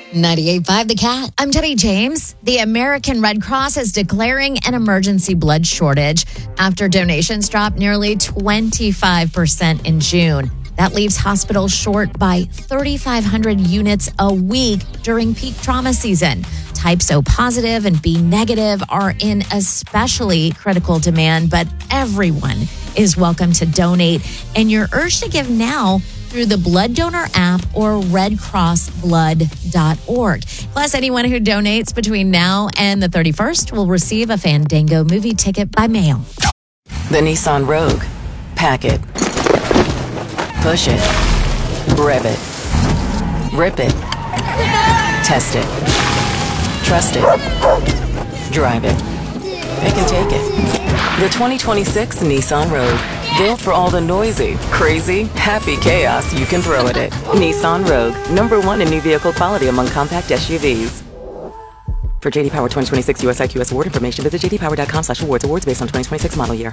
98.5 The Cat. I'm Debbie James. The American Red Cross is declaring an emergency blood shortage after donations dropped nearly 25% in June. That leaves hospitals short by 3,500 units a week during peak trauma season. Types O positive and B negative are in especially critical demand, but everyone is welcome to donate, and you're urged to give now through the Blood Donor app or redcrossblood.org. Plus, anyone who donates between now and the 31st will receive a Fandango movie ticket by mail. The Nissan Rogue. Pack it. Push it. Rev it. Rip it. Test it. Trust it. Drive it. Pick and take it. The 2026 Nissan Rogue. Built for all the noisy, crazy, happy chaos you can throw at it. Nissan Rogue. #1 in new vehicle quality among compact SUVs. For JD Power 2026 US IQS award information, visit jdpower.com/awards. Awards based on 2026 model year.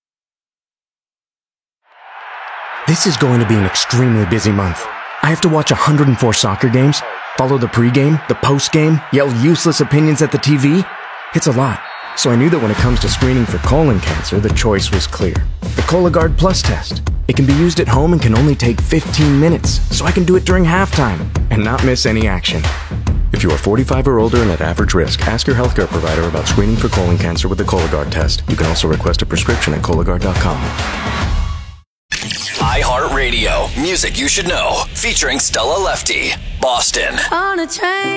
This is going to be an extremely busy month. I have to watch 104 soccer games, follow the pregame, the postgame, yell useless opinions at the TV. It's a lot. So I knew that when it comes to screening for colon cancer, the choice was clear. The Cologuard Plus test. It can be used at home and can only take 15 minutes, so I can do it during halftime and not miss any action. If you are 45 or older and at average risk, ask your healthcare provider about screening for colon cancer with the Cologuard test. You can also request a prescription at Cologuard.com. iHeartRadio. Music you should know. Featuring Stella Lefty. Boston. On a train.